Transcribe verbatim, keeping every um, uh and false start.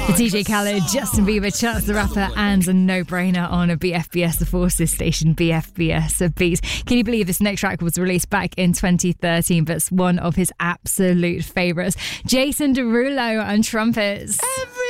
D J Khaled, Justin Bieber, Chance the Rapper, and a no-brainer on a B F B S, the Forces station, B F B S Beats. Can you believe this next track was released back in twenty thirteen, but it's one of his absolute favourites. Jason Derulo on trumpets.